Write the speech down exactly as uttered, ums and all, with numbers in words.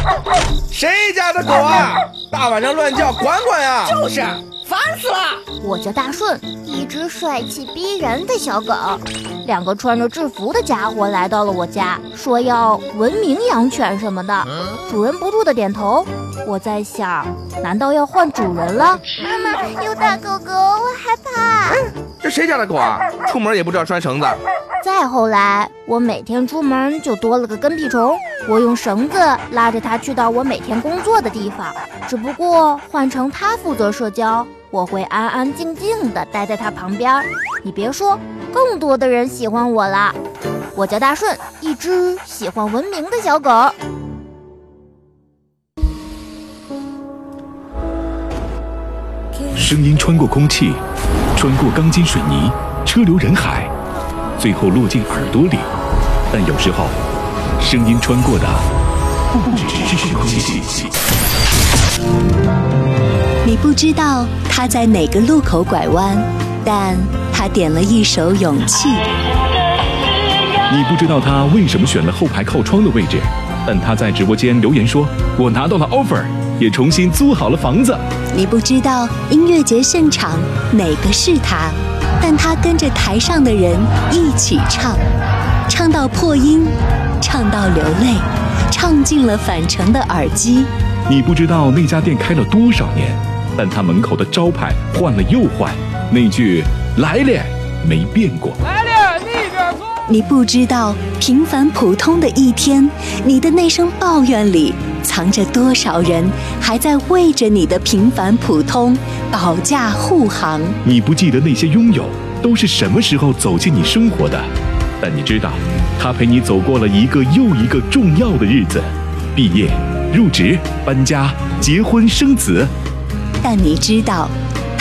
谁家的狗啊？大晚上乱叫，管管呀！ 就是，烦死了！ 我叫大顺，一只帅气逼人的小狗。两个穿着制服的家伙来到了我家，说要文明养犬什么的。主人不住地点头。我在想，难道要换主人了？ 妈妈，有大狗狗，我害怕。 这谁家的狗啊？出门也不知道拴绳子。 再后来，我每天出门就多了个跟屁虫，我用绳子拉着它去到我每天工作的地方。只不过换成它负责社交，我会安安静静地待在它旁边。你别说，更多的人喜欢我了。我叫大顺，一只喜欢文明的小狗。 声音穿过空气，穿过钢筋水泥，车流人海，最后落进耳朵里。但有时候，声音穿过的不只是空气。 你不知道他在哪个路口拐弯，但他点了一首勇气。 你不知道他为什么选了后排靠窗的位置，但他在直播间留言说：“我拿到了 offer， 也重新租好了房子。” 你不知道音乐节现场哪个是他，但他跟着台上的人一起唱，唱到破音，唱到流泪，唱进了返程的耳机。 你不知道那家店开了多少年，但他门口的招牌换了又换，那句“来了”没变过。 来了，那边坐。 你不知道平凡普通的一天，你的那声抱怨里藏着多少人还在为着你的平凡普通保驾护航。 你不记得那些拥有都是什么时候走进你生活的，但你知道他陪你走过了一个又一个重要的日子，毕业、入职、搬家、结婚、生子。 但你知道